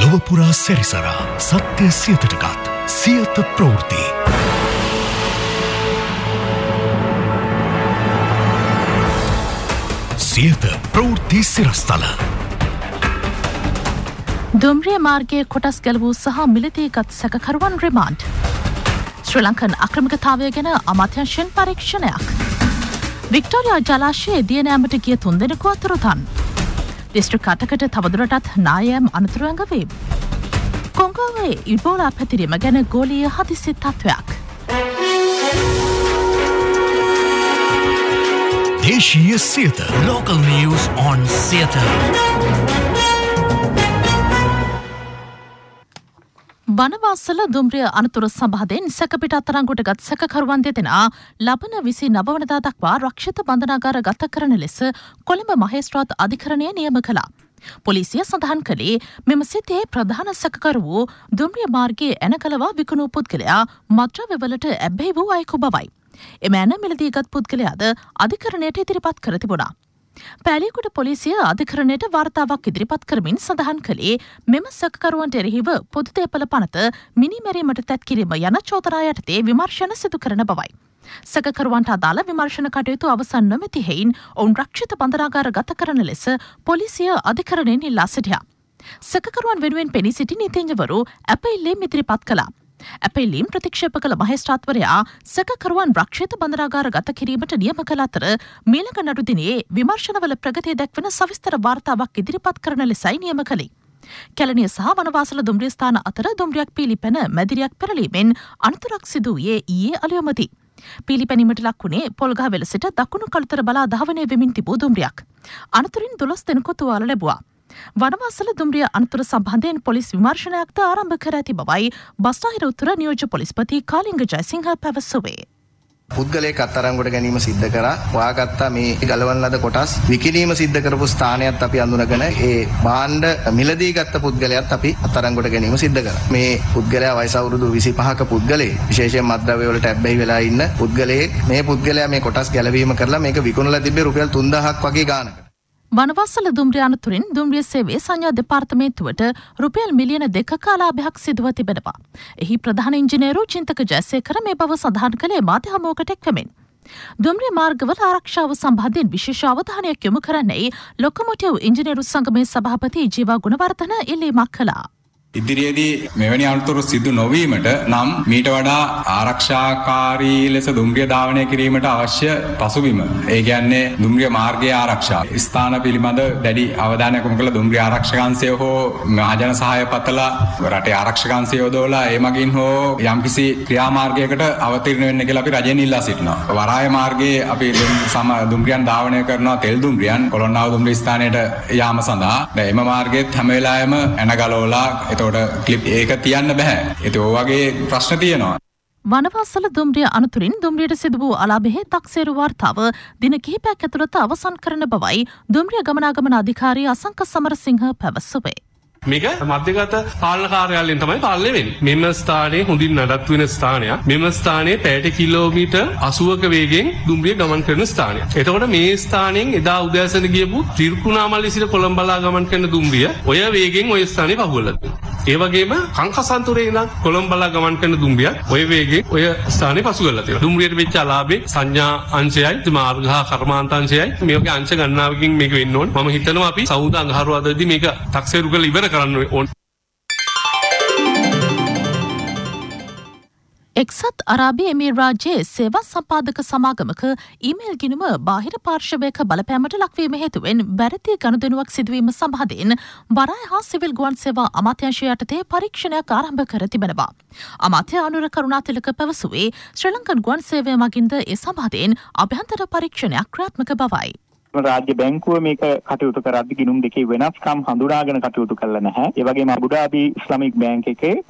ලොවපුරා සැරිසරා සත්‍ය සියතටගත් සියත ප්‍රවෘත්ති. සියත ප්‍රවෘත්ති සිරස්තල. දුම්රිය මාර්ගයේ කොටස් ගැලවූ සහ මිලදීගත් සැකකරුවන් රිමාන්ඩ්. ශ්‍රී ලංකන් අක්‍රමිකතාවය ගැන අමාත්‍යංශයෙන් පරීක්ෂණයක්. වික්ටෝරියා ජලාශයේ දියනෑමට ගිය 3 දෙනෙකු අතුරුදන්. දිස්ත්‍රික් 8කට තවදුරටත් නායම් අනතුරු ඇඟවීම. කොංගෝවේ ඉබෝලා පැතිරීම ගැන ගෝලීය හදිසි තත්ත්වයක්. දේශීය Siyatha local news on Siyatha. Wanawasala දුම්රිය අනතුරු සම්බන්ධයෙන් සැකපිට අත්අඩංගුවටගත් සැකකරුවන් දෙදෙනා ලබන 29 වනදා දක්වා රක්ෂිත බන්ධනාගාර ගත කරන ලෙස කොළඹ මහේස්ත්‍රාත් අධිකරණය නියම කළා. පොලිසිය සඳහන් කළේ මෙම සිතේ ප්‍රධාන සැකකරු වූ දුම්රිය මාර්ගයේ ඇනකලවා විකුණූ පුද්ගලයා මත්ද්‍රව්‍යවලට ඇබ්බැහි වූ අයෙකු බවයි. එම ඇන මිලදීගත් පුද්ගලයාද අධිකරණයට ඉදිරිපත් කර තිබුණා. පැලියකුට පොලිසිය අධිකරණයට වාර්තාවක් ඉදිරිපත් කරමින් සඳහන් කළේ මෙම සැකකරුවන්ට එරෙහිව පොදු දේපල පනත මිනිමැරීමට තැත් කිරීම යන චෝදනා යටතේ විමර්ශන සිදු කරන බවයි. සැකකරුවන්ට අදාළ විමර්ශන කටයුතු අවසන් නොමැති හේයින් ඔවුන් රක්ෂිත බන්ධනාගාර ගත කරන ලෙස පොලිසිය අධිකරණයෙන් ඉල්ලා සිටියා. සැකකරුවන් වෙනුවෙන් පෙනී සිටි නීතිඥවරු අපීල්ලීම් ඉදිරිපත් කළා. අපීල්ලීම් ප්‍රතික්ෂේප කළ මහේස්ත්‍රාත්වරයා සැකකරුවන් රක්ෂිත බන්ධනාගාර ගත කිරීමට නියම කළ අතර මීළඟ නඩු දිනේ විමර්ශනවල ප්‍රගතිය දැක්වෙන සවිස්තර වාර්තාවක් ඉදිරිපත් කරන ලෙසයි නියම කළේ. කැලණිය සහ වනවාසල දුම්රිය ස්ථාන අතර දුම්රියක් පීලිපැන මැදිරියක් පෙරලීමෙන් අනතුරක් සිදු වූයේ ඊයේ අලුයමදී. පීලිපැනීමට ලක් වුණේ පොල්ගහවෙල සිට දකුණු කළුතර බලා ධාවනය වෙමින් තිබූ දුම්රියක්. අනතුරින් 12 දෙනෙකු තුවාල ලැබුවා. වනවාසල දුම්රිය අනතුර සම්බන්ධයෙන් පොලිස් විමර්ශනයක්ද ආරම්භ කර ඇති බවයි බස්නාහිර උත්තර නියෝජ්‍ය පොලිස්පති කාලිංග ජයසිංහ පැවසුවේ. පුද්ගලයෙක් අත්අඩංගුවට ගැනීම සිද්ධ කරා. හොයාගත්තා මේ ගලවන ලද කොටස් විකිණීම සිද්ධ කරපු ස්ථානයත් අපි අඳුනගෙන ඒ භාණ්ඩ මිලදී ගත්ත පුද්ගලයාත් අපි අත්අඩංගුවට ගැනීම සිද්ධ කරා. මේ පුද්ගලයා වයස අවුරුදු 25ක පුද්ගලයෙක්. විශේෂයෙන් මත්ද්‍රව්‍ය වලට ඇබ්බැහි වෙලා ඉන්න පුද්ගලයෙක්. මේ පුද්ගලයා මේ කොටස් ගැලවීම කරලා මේක විකුණලා තිබ්බේ රුපියල් 3000ක් වගේ ගාණකට. වනවාසල දුම්රිය අනතුරින් දුම්රිය සේවයේ සංඥා දෙපාර්තමේන්තුවට රුපියල් මිලියන 2ක ලාභයක් සිදුව තිබෙනවා. එහි ප්‍රධාන ඉංජිනේරු චින්තක ජයසේකර මේ බව සඳහන් කළේ මාධ්‍ය හමුවකට එක්වමින්. දුම්රිය මාර්ගවල ආරක්ෂාව සම්බන්ධයෙන් විශේෂ අවධානයක් යොමු කරන්නේ ලොකොමොටිව් ඉංජිනේරු සංගමේ සභාපති ජීවා ගුණවර්ධන ඉල්ලීමක් කළා. ඉදිරියේදී මෙවැනි අනතුරු සිදු නොවීමට නම් මීට වඩා ආරක්ෂාකාරී ලෙස දුම්රිය ධාවනය කිරීමට අවශ්‍ය පසුබිම. ඒ කියන්නේ දුම්රිය මාර්ගයේ ආරක්ෂාව. ස්ථාන පිළිබඳ දැඩි අවධානයක් යොමු කළ දුම්රිය ආරක්ෂකංශය හෝ මහජන සහාය පතලා රටේ ආරක්ෂකංශය යොදවලා ඒ මගින් හෝ යම්කිසි ක්‍රියාමාර්ගයකට අවතීර්ණ වෙන්න කියලා අපි රජයෙන් ඉල්ලා සිටිනවා. වරාය මාර්ගයේ අපි දුම්රියන් ධාවනය කරනවා තෙල් දුම්රියන් කොළොන්නාව දුම්රිය ස්ථානයට යාම සඳහා. දැන් එම මාර්ගයේත් හැම වෙලාවෙම එනගලෝලා ක්ලිප් ඒක තියන්න බෑ. ඒක වගේ ප්‍රශ්න තියෙනවා. වනවාසල දුම්රිය අනතුරින් දුම්රියට සිදු වූ අලාභයේ තක්සේරු වාර්තාව දින කිහිපයක් ඇතුළත අවසන් කරන බවයි දුම්රිය ගමනාගමන අධිකාරී අසංක සමරසිංහ පැවසුවේ. මේක මධ්‍යගත පාලන කාර්යාලයෙන් තමයි පාලනය වෙන්නේ. මෙම ස්ථානයේ හොඳින් නඩත්තු වෙන ස්ථානයක්. මෙම ස්ථානයේ පැයට කිලෝමීටර් 80ක වේගයෙන් දුම්රිය ගමන් කරන ස්ථානයක්. එතකොට මේ ස්ථානයෙන් එදා උදෑසන ගියපු තිරුකුණාමල්ලි සිට කොළඹලා ගමන් කරන දුම්රිය ඔය වේගෙන් ඔය ස්ථානේ පහුවලා තියෙනවා. ඒ වගේම කංකසන්තුරේ ඉඳන් කොළඹලා ගමන් කරන දුම්රිය ඔය වේගෙන් ඔය ස්ථානේ පසු කරලා තියෙනවා. දුම්රියට වෙච්ච අලාභේ සංඥා අංශයයි මාර්ග හා කර්මාන්ත අංශයයි මේ වගේ අංශ ගණනාවකින් මේක වෙන්න ඕන. මම හිතනවා අපි සෞද අඟහරුවාදදී මේක තක්සේරු කරලා ඉවර කරන්න ඕන. එක්සත් අරාබි එමිරාජයේ සේවා සම්පාදක සමාගමක ඊමේල් ගිණුම බාහිර පාර්ශවයක බලපෑමට ලක්වීම හේතුවෙන් වැරදි ගනුදෙනුවක් සිදුවීම සම්බන්ධයෙන් වරාය හා සිවිල් ගුවන් සේවා අමාත්‍යාංශය යටතේ පරීක්ෂණයක් ආරම්භ කර තිබෙනවා. අමාත්‍ය අනුර කරුණාතිලක පැවසුවේ ශ්‍රී ලංකන් ගුවන් සේවය මගින්ද ඒ සම්බන්ධයෙන් අභ්‍යන්තර පරීක්ෂණයක් ක්‍රියාත්මක බවයි. රාජ්‍ය බැංකුව මේක කටයුතු කරද්දී ගිණුම් දෙකේ වෙනස්කම් හඳුනාගෙන කටයුතු කළා නැහැ. ඒ වගේම අබුඩාබි ඉස්ලාමික් බැංක් එකේ